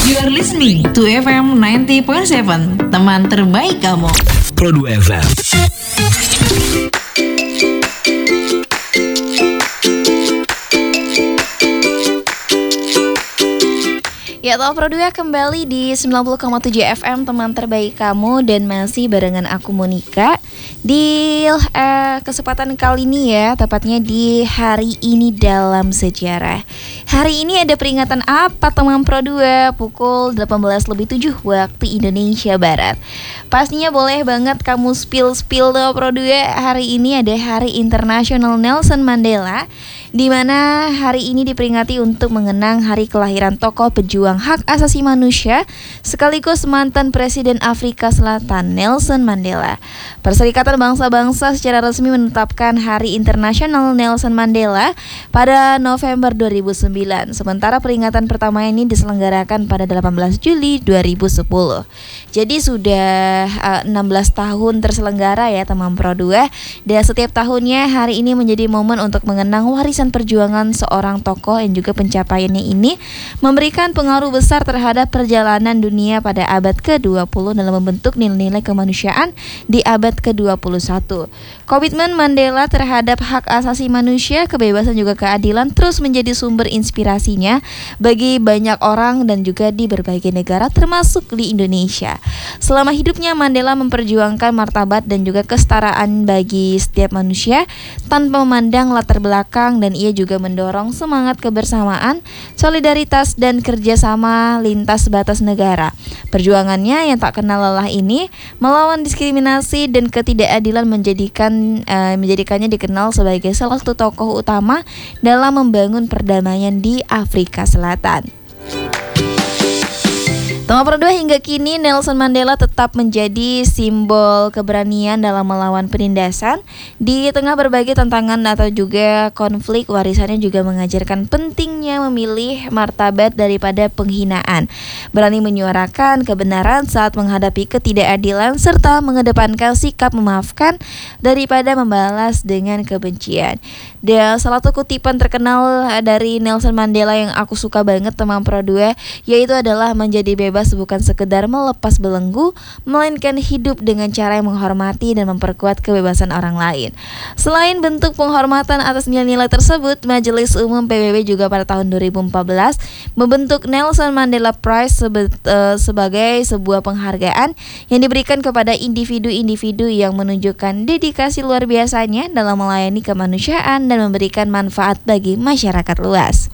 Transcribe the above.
You are listening to FM 90.7, teman terbaik kamu. Pro 2 FM. Ya, Top Pro 2 kembali di 90,7 FM, teman terbaik kamu, dan masih barengan aku Monica. Di kesempatan kali ini ya, tepatnya di hari ini dalam sejarah. Hari ini ada peringatan apa teman Pro 2? Pukul 18.07 waktu Indonesia Barat. Pastinya boleh banget kamu spill Top Pro 2. Hari ini ada Hari Internasional Nelson Mandela, di mana hari ini diperingati untuk mengenang hari kelahiran tokoh pejuang hak asasi manusia sekaligus mantan Presiden Afrika Selatan Nelson Mandela. Perserikatan Bangsa-Bangsa secara resmi menetapkan Hari Internasional Nelson Mandela pada November 2009. Sementara peringatan pertama ini diselenggarakan pada 18 Juli 2010. Jadi sudah 16 tahun terselenggara ya teman Pro 2. Dan setiap tahunnya hari ini menjadi momen untuk mengenang warisan perjuangan seorang tokoh yang juga pencapaiannya ini memberikan pengaruh besar terhadap perjalanan dunia pada abad ke-20 dalam membentuk nilai-nilai kemanusiaan di abad ke-21. Komitmen Mandela terhadap hak asasi manusia, kebebasan juga keadilan terus menjadi sumber inspirasinya bagi banyak orang dan juga di berbagai negara termasuk di Indonesia. Selama hidupnya Mandela memperjuangkan martabat dan juga kesetaraan bagi setiap manusia tanpa memandang latar belakang, dan ia juga mendorong semangat kebersamaan, solidaritas dan kerjasama lintas batas negara. Perjuangannya yang tak kenal lelah ini melawan diskriminasi dan ketidakadilan menjadikannya dikenal sebagai salah satu tokoh utama dalam membangun perdamaian di Afrika Selatan. Teman Pro 2, hingga kini Nelson Mandela tetap menjadi simbol keberanian dalam melawan penindasan. Di tengah berbagai tantangan atau juga konflik, warisannya juga mengajarkan pentingnya memilih martabat daripada penghinaan, berani menyuarakan kebenaran saat menghadapi ketidakadilan, serta mengedepankan sikap memaafkan daripada membalas dengan kebencian. Dan salah satu kutipan terkenal dari Nelson Mandela yang aku suka banget teman Pro 2, yaitu adalah menjadi bebas bukan sekedar melepas belenggu, melainkan hidup dengan cara yang menghormati dan memperkuat kebebasan orang lain. Selain bentuk penghormatan atas nilai-nilai tersebut, Majelis Umum PBB juga pada tahun 2014 membentuk Nelson Mandela Prize sebagai sebuah penghargaan yang diberikan kepada individu-individu yang menunjukkan dedikasi luar biasanya dalam melayani kemanusiaan dan memberikan manfaat bagi masyarakat luas.